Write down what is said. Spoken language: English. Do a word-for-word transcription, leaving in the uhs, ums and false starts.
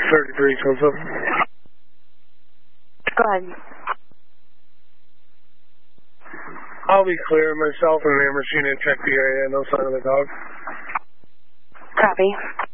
thirty-three, what's up? Go ahead. I'll be clear myself and the machine and check the area. No sign of the dog. Copy.